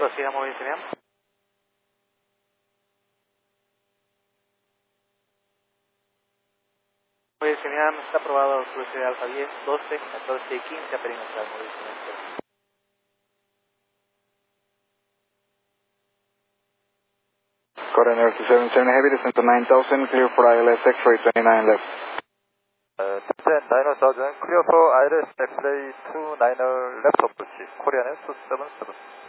Proceed a movility, ma'am. Movility, ma'am, está aprobado su velocidad alfa 10, 12, 14 y 15 a perimetral, movility, ma'am. Coordinator 277 Heavy, descent to 9000, clear for ILS X-ray 29 left. descent 9000, clear for ILS X-ray 29 left approach, Korean 277.